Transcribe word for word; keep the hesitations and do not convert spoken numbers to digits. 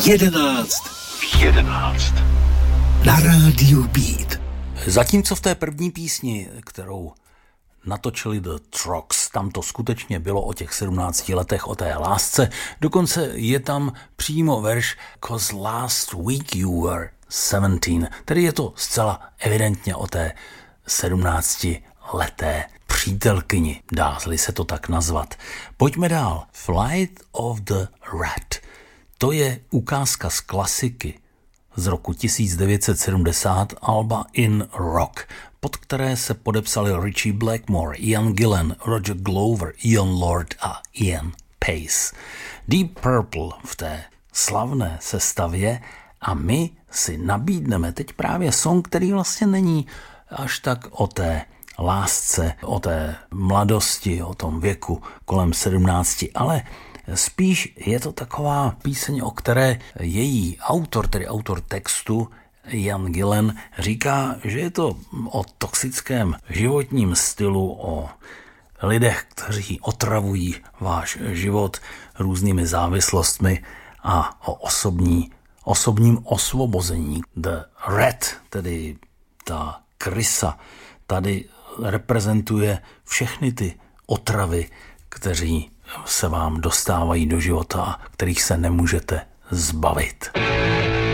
jedenáct. V jedenáct. Na rádiu Beat. Zatímco v té první písni, kterou natočili The Trogs, tam to skutečně bylo o těch sedmnácti letech, o té lásce, dokonce je tam přímo verš "Cause last week you were seventeen", tedy je to zcela evidentně o té sedmnáctileté přítelkyni, dá-li se to tak nazvat. Pojďme dál. Flight of the Rat. To je ukázka z klasiky z roku tisíc devět set sedmdesát, alba In Rock, pod které se podepsali Richie Blackmore, Ian Gillan, Roger Glover, Ian Lord a Ian Pace. Deep Purple v té slavné sestavě a my si nabídneme teď právě song, který vlastně není až tak o té lásce, o té mladosti, o tom věku kolem sedmnácti, ale spíš je to taková píseň, o které její autor, tedy autor textu, Ian Gillan, říká, že je to o toxickém životním stylu, o lidech, kteří otravují váš život různými závislostmi a o osobní, osobním osvobození. The Rat, tedy ta krysa, tady reprezentuje všechny ty otravy, kteří se vám dostávají do života a kterých se nemůžete zbavit.